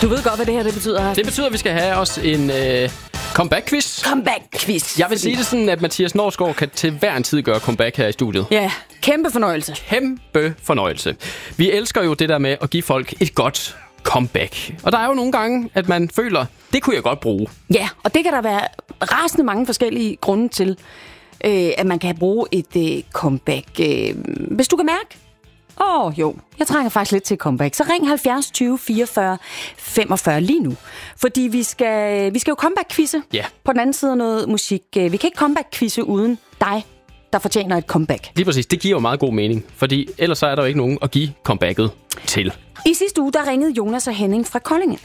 Du ved godt, hvad det her det betyder. Det betyder, at vi skal have os en comeback-quiz. Comeback-quiz. Jeg vil sige det sådan, at Mathias Norsgaard kan til hver en tid gøre comeback her i studiet. Ja, kæmpe fornøjelse. Kæmpe fornøjelse. Vi elsker jo det der med at give folk et godt comeback. Og der er jo nogle gange, at man føler, det kunne jeg godt bruge. Ja, og det kan der være rasende mange forskellige grunde til, at man kan bruge et comeback. Hvis du kan mærke, jo, jeg trænger faktisk lidt til comeback. Så ring 70 20 44 45 lige nu. Fordi vi skal jo comeback-quizze på den anden side af noget musik. Vi kan ikke comeback-quizze uden dig, der fortjener et comeback. Lige præcis, det giver jo meget god mening. Fordi ellers så er der jo ikke nogen at give comebacket til. I sidste uge, der ringede Jonas og Henning fra Kolding.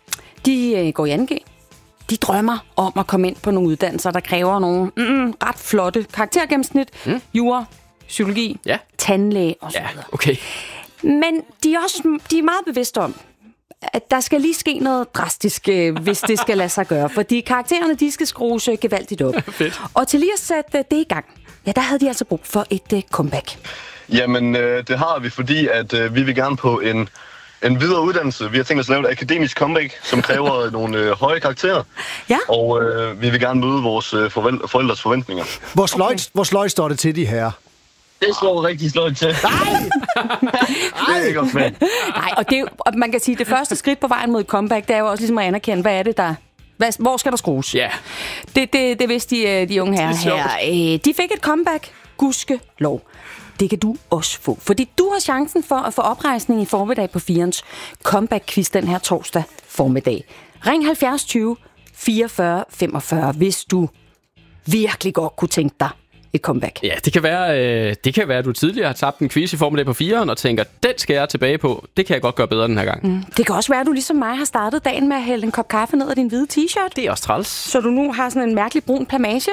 De går i 2G. De drømmer om at komme ind på nogle uddannelser, der kræver nogle ret flotte karaktergennemsnit. Jura, psykologi, tandlæge osv. Ja, okay. Men de er meget bevidste om, at der skal lige ske noget drastisk, hvis det skal lade sig gøre. Fordi karaktererne, de skal skrues gevaldigt op. Og til lige at sætte det i gang, der havde de altså brug for et comeback. Jamen, det har vi, fordi at vi vil gerne på en videre uddannelse. Vi har tænkt os at lave et akademisk comeback, som kræver nogle høje karakterer. Ja. Og vi vil gerne møde vores forældres forventninger. Hvor sløjt står det til de her? Det slår rigtig sløjt til. Nej! Det er ikke også svært. Nej, og man kan sige, at det første skridt på vejen mod comeback, det er jo også ligesom at anerkende, hvad er det, hvor skal der skrues? Ja. Det vidste de unge herrer her. De fik et comeback, gudske lov. Det kan du også få, fordi du har chancen for at få oprejsning i formiddag på 4'ens comeback-quiz den her torsdag formiddag. Ring 70 20 44 45, hvis du virkelig godt kunne tænke dig et comeback. Ja, det kan være, at du tidligere har tabt en quiz i formiddag på 4'eren og tænker, den skal jeg tilbage på. Det kan jeg godt gøre bedre den her gang. Det kan også være, at du ligesom mig har startet dagen med at hælde en kop kaffe ned af din hvide t-shirt. Det er også træls. Så du nu har sådan en mærkelig brun plamage.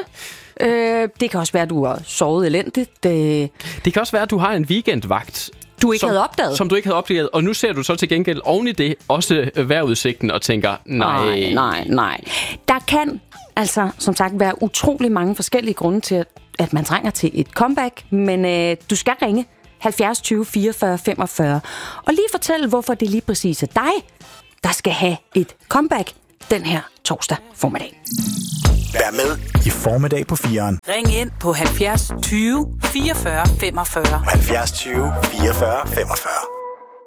Det kan også være, at du har sovet elendigt. Det kan også være, at du har en weekendvagt, du ikke havde opdaget. Som du ikke havde opdaget. Og nu ser du så til gengæld oven i det også vejrudsigten og tænker, nej. Der kan altså, som sagt, være utrolig mange forskellige grunde til, at man trænger til et comeback. Men du skal ringe 70 20 44 45. Og lige fortælle, hvorfor det lige præcis er dig, der skal have et comeback den her torsdag formiddag. Vær med i formiddag på 4'eren. Ring ind på 70 20 44 45. 70 20 44 45.